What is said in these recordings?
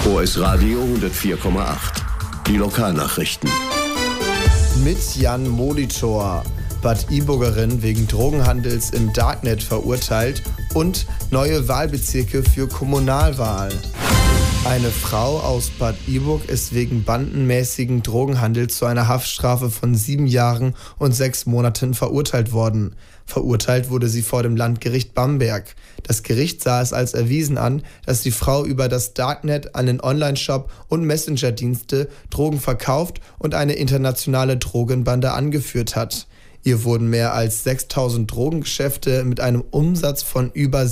OS Radio 104,8. Die Lokalnachrichten. Mit Jan Molitor. Bad Iburgerin wegen Drogenhandels im Darknet verurteilt und neue Wahlbezirke für Kommunalwahl. Eine Frau aus Bad Iburg ist wegen bandenmäßigen Drogenhandels zu einer Haftstrafe von 7 Jahren und 6 Monaten verurteilt worden. Verurteilt wurde sie vor dem Landgericht Bamberg. Das Gericht sah es als erwiesen an, dass die Frau über das Darknet, einen Online-Shop und Messenger-Dienste Drogen verkauft und eine internationale Drogenbande angeführt hat. Ihr wurden mehr als 6.000 Drogengeschäfte mit einem Umsatz von über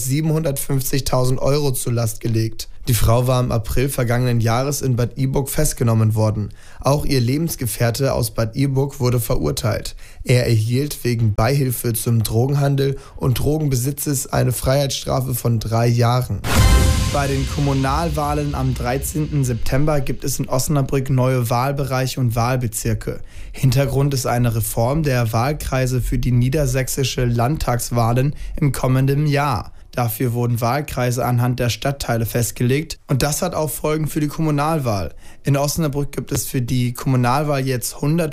750.000 Euro zur Last gelegt. Die Frau war im April vergangenen Jahres in Bad Iburg festgenommen worden. Auch ihr Lebensgefährte aus Bad Iburg wurde verurteilt. Er erhielt wegen Beihilfe zum Drogenhandel und Drogenbesitzes eine Freiheitsstrafe von 3 Jahren. Bei den Kommunalwahlen am 13. September gibt es in Osnabrück neue Wahlbereiche und Wahlbezirke. Hintergrund ist eine Reform der Wahlkreise für die niedersächsische Landtagswahlen im kommenden Jahr. Dafür wurden Wahlkreise anhand der Stadtteile festgelegt und das hat auch Folgen für die Kommunalwahl. In Osnabrück gibt es für die Kommunalwahl jetzt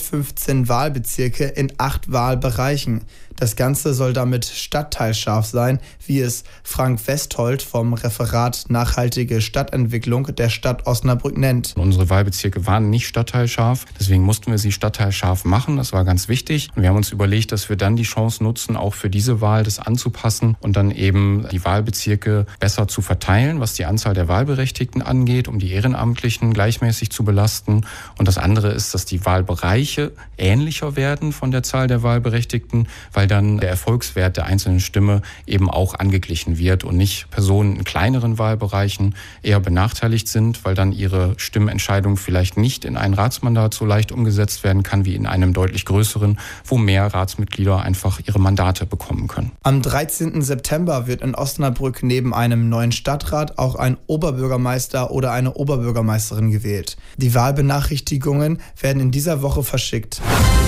115 Wahlbezirke in 8 Wahlbereichen. Das Ganze soll damit stadtteilscharf sein, wie es Frank Westholt vom Referat Nachhaltige Stadtentwicklung der Stadt Osnabrück nennt. Unsere Wahlbezirke waren nicht stadtteilscharf, deswegen mussten wir sie stadtteilscharf machen. Das war ganz wichtig. Und wir haben uns überlegt, dass wir dann die Chance nutzen, auch für diese Wahl das anzupassen und dann eben die Wahlbezirke besser zu verteilen, was die Anzahl der Wahlberechtigten angeht, um die Ehrenamtlichen gleichmäßig zu belasten. Und das andere ist, dass die Wahlbereiche ähnlicher werden von der Zahl der Wahlberechtigten, weil dann der Erfolgswert der einzelnen Stimme eben auch angeglichen wird und nicht Personen in kleineren Wahlbereichen eher benachteiligt sind, weil dann ihre Stimmentscheidung vielleicht nicht in ein Ratsmandat so leicht umgesetzt werden kann wie in einem deutlich größeren, wo mehr Ratsmitglieder einfach ihre Mandate bekommen können. Am 13. September wird in Osnabrück neben einem neuen Stadtrat auch ein Oberbürgermeister oder eine Oberbürgermeisterin gewählt. Die Wahlbenachrichtigungen werden in dieser Woche verschickt.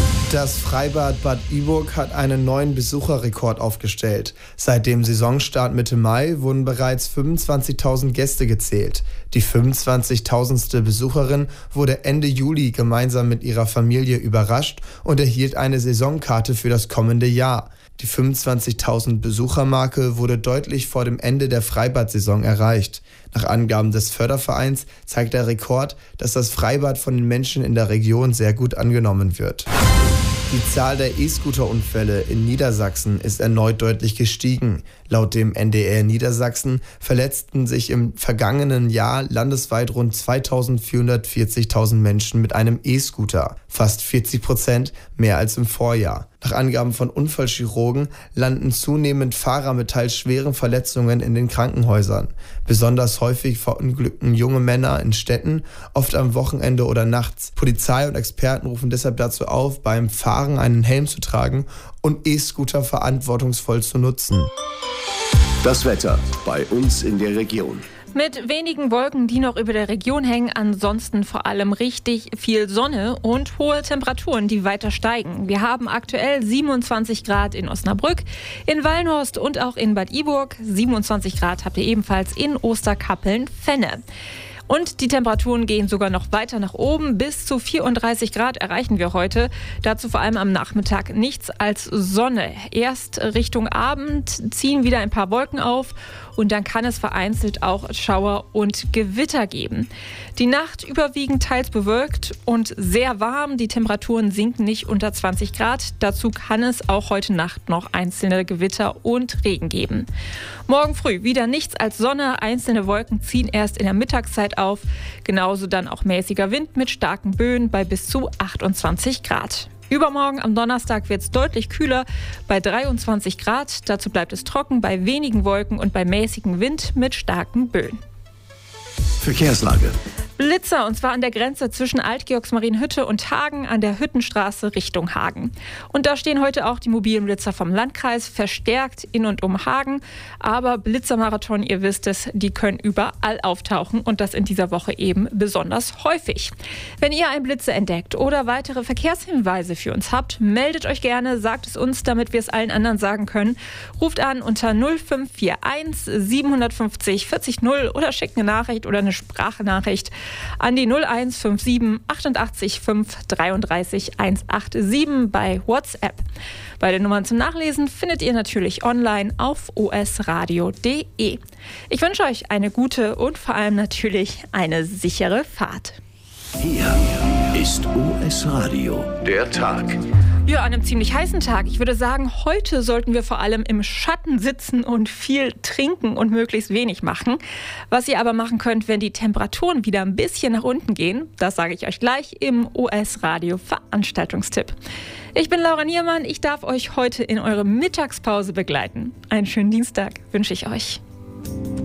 Das Freibad Bad Iburg hat einen neuen Besucherrekord aufgestellt. Seit dem Saisonstart Mitte Mai wurden bereits 25.000 Gäste gezählt. Die 25.000. Besucherin wurde Ende Juli gemeinsam mit ihrer Familie überrascht und erhielt eine Saisonkarte für das kommende Jahr. Die 25.000 Besuchermarke wurde deutlich vor dem Ende der Freibad-Saison erreicht. Nach Angaben des Fördervereins zeigt der Rekord, dass das Freibad von den Menschen in der Region sehr gut angenommen wird. Die Zahl der E-Scooter-Unfälle in Niedersachsen ist erneut deutlich gestiegen. Laut dem NDR Niedersachsen verletzten sich im vergangenen Jahr landesweit rund 2.440.000 Menschen mit einem E-Scooter, fast 40% mehr als im Vorjahr. Nach Angaben von Unfallchirurgen landen zunehmend Fahrer mit teils schweren Verletzungen in den Krankenhäusern. Besonders häufig verunglückten junge Männer in Städten, oft am Wochenende oder nachts. Polizei und Experten rufen deshalb dazu auf, beim Fahren einen Helm zu tragen und E-Scooter verantwortungsvoll zu nutzen. Das Wetter bei uns in der Region. Mit wenigen Wolken, die noch über der Region hängen, ansonsten vor allem richtig viel Sonne und hohe Temperaturen, die weiter steigen. Wir haben aktuell 27 Grad in Osnabrück, in Wallenhorst und auch in Bad Iburg. 27 Grad habt ihr ebenfalls in Osterkappeln-Fenne. Und die Temperaturen gehen sogar noch weiter nach oben. Bis zu 34 Grad erreichen wir heute. Dazu vor allem am Nachmittag nichts als Sonne. Erst Richtung Abend ziehen wieder ein paar Wolken auf und dann kann es vereinzelt auch Schauer und Gewitter geben. Die Nacht überwiegend teils bewölkt und sehr warm. Die Temperaturen sinken nicht unter 20 Grad. Dazu kann es auch heute Nacht noch einzelne Gewitter und Regen geben. Morgen früh wieder nichts als Sonne. Einzelne Wolken ziehen erst in der Mittagszeit auf. Genauso dann auch mäßiger Wind mit starken Böen bei bis zu 28 Grad. Übermorgen am Donnerstag wird es deutlich kühler bei 23 Grad. Dazu bleibt es trocken bei wenigen Wolken und bei mäßigem Wind mit starken Böen. Verkehrslage. Blitzer, und zwar an der Grenze zwischen Alt-Georgsmarienhütte und Hagen an der Hüttenstraße Richtung Hagen. Und da stehen heute auch die mobilen Blitzer vom Landkreis verstärkt in und um Hagen. Aber Blitzermarathon, ihr wisst es, die können überall auftauchen und das in dieser Woche eben besonders häufig. Wenn ihr einen Blitzer entdeckt oder weitere Verkehrshinweise für uns habt, meldet euch gerne, sagt es uns, damit wir es allen anderen sagen können. Ruft an unter 0541 750 40 0 oder schickt eine Nachricht oder eine Sprachnachricht an die 0157 88 5 33 187 bei WhatsApp. Beide Nummern zum Nachlesen findet ihr natürlich online auf osradio.de. Ich wünsche euch eine gute und vor allem natürlich eine sichere Fahrt. Hier ist OS Radio, der Tag. Ja, an einem ziemlich heißen Tag. Ich würde sagen, heute sollten wir vor allem im Schatten sitzen und viel trinken und möglichst wenig machen. Was ihr aber machen könnt, wenn die Temperaturen wieder ein bisschen nach unten gehen, das sage ich euch gleich im OS-Radio-Veranstaltungstipp. Ich bin Laura Niermann, ich darf euch heute in eure Mittagspause begleiten. Einen schönen Dienstag wünsche ich euch.